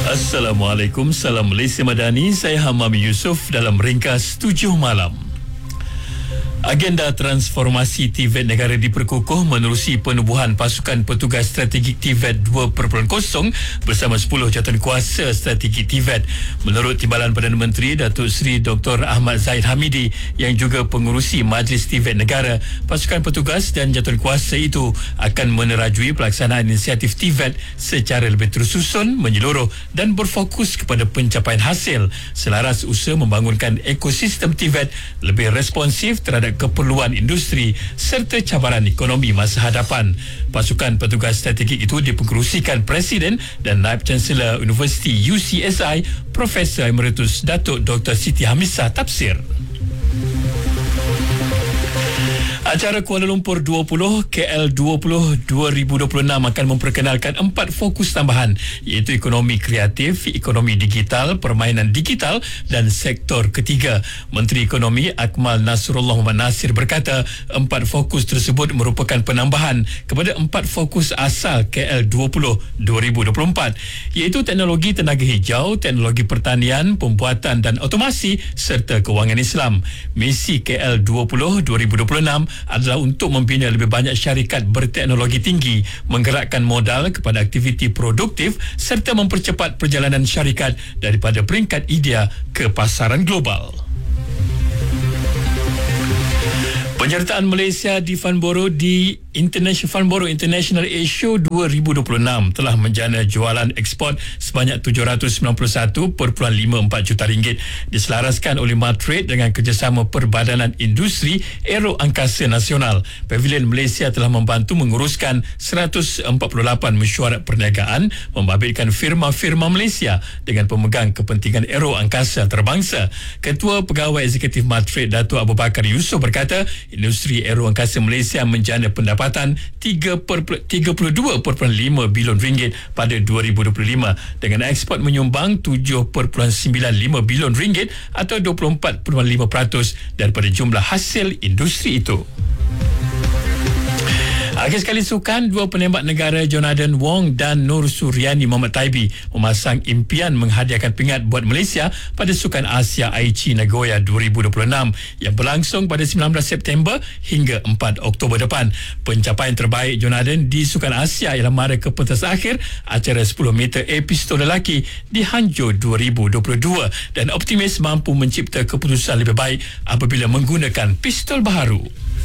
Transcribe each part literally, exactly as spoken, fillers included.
Assalamualaikum, salam Malaysia Madani. Saya Hamami Yusof dalam ringkas tujuh malam. Agenda transformasi T V E T negara diperkukuh menerusi penubuhan pasukan petugas strategik T V E T dua titik kosong bersama sepuluh jawatankuasa strategik T V E T. Menurut Timbalan Perdana Menteri Datuk Seri Doktor Ahmad Zahid Hamidi yang juga pengurusi Majlis T V E T negara, pasukan petugas dan jawatankuasa itu akan menerajui pelaksanaan inisiatif T V E T secara lebih tersusun, menyeluruh dan berfokus kepada pencapaian hasil selaras usaha membangunkan ekosistem T V E T lebih responsif terhadap keperluan industri serta cabaran ekonomi masa hadapan. Pasukan petugas strategik itu dipengerusikan Presiden dan Naib Chancellor Universiti U C S I Profesor Emeritus Datuk Doktor Siti Hamisah Tafsir. Acara Kuala Lumpur dua puluh K L dua puluh dua ribu dua puluh enam akan memperkenalkan empat fokus tambahan, iaitu ekonomi kreatif, ekonomi digital, permainan digital dan sektor ketiga. Menteri Ekonomi Akmal Nasrullah Muhammad Nasir berkata empat fokus tersebut merupakan penambahan kepada empat fokus asal K L dua puluh dua ribu dua puluh empat, iaitu teknologi tenaga hijau, teknologi pertanian, pembuatan dan otomasi serta kewangan Islam. Misi K L dua puluh dua ribu dua puluh enam adalah untuk membina lebih banyak syarikat berteknologi tinggi, menggerakkan modal kepada aktiviti produktif serta mempercepat perjalanan syarikat daripada peringkat idea ke pasaran global. Penyertaan Malaysia di Farnborough di International Farnborough International Air Show dua ribu dua puluh enam telah menjana jualan ekspor sebanyak tujuh ratus sembilan puluh satu perpuluhan lima empat juta ringgit, diselaraskan oleh Matrade dengan kerjasama Perbadanan Industri Aero Angkasa Nasional. Pavilion Malaysia telah membantu menguruskan seratus empat puluh lapan mesyuarat perniagaan, membabitkan firma-firma Malaysia dengan pemegang kepentingan aero angkasa terbangsa. Ketua Pegawai Eksekutif Matrade Datuk Abu Bakar Yusof berkata industri aero angkasa Malaysia menjana pendapatan tiga puluh dua perpuluhan lima bilion ringgit pada dua ribu dua puluh lima dengan ekspor menyumbang tujuh perpuluhan sembilan lima bilion ringgit atau dua puluh empat perpuluhan lima peratus daripada jumlah hasil industri itu. Akhir sekali sukan, dua penembak negara Jonathan Wong dan Nur Suryani Muhammad Taibi memasang impian menghadiahkan pingat buat Malaysia pada Sukan Asia Aichi Nagoya dua ribu dua puluh enam yang berlangsung pada sembilan belas September hingga empat Oktober depan. Pencapaian terbaik Jonathan di Sukan Asia ialah mara ke pentas akhir acara sepuluh meter air pistol lelaki di Hangzhou dua ribu dua puluh dua dan optimis mampu mencipta keputusan lebih baik apabila menggunakan pistol baharu.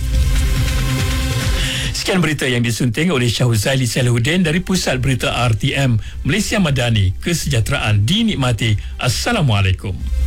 Sekian berita yang disunting oleh Syahuzali Salahuddin dari Pusat Berita R T M Malaysia Madani. Kesejahteraan dinikmati. Assalamualaikum.